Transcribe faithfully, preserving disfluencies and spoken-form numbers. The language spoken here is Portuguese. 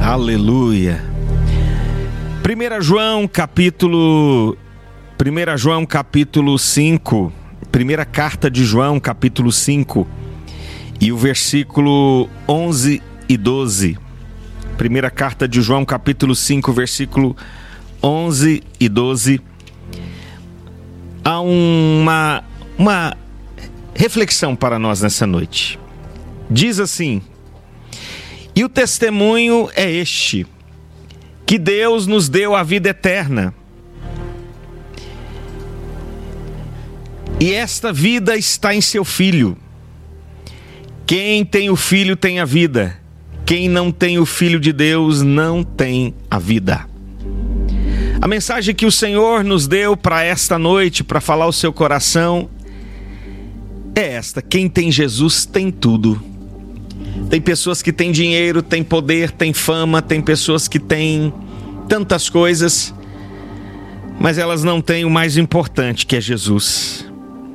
Aleluia. primeiro João capítulo primeiro João capítulo cinco, primeira carta de João capítulo cinco e o versículo onze e doze. Primeira carta de João capítulo cinco, versículo onze e doze. Há uma uma reflexão para nós nessa noite. Diz assim: e o testemunho é este, que Deus nos deu a vida eterna, e esta vida está em seu Filho. Quem tem o Filho tem a vida, quem não tem o Filho de Deus não tem a vida. A mensagem que o Senhor nos deu para esta noite, para falar ao seu coração, é esta: quem tem Jesus tem tudo. Tem pessoas que têm dinheiro, têm poder, têm fama, tem pessoas que têm tantas coisas, mas elas não têm o mais importante, que é Jesus.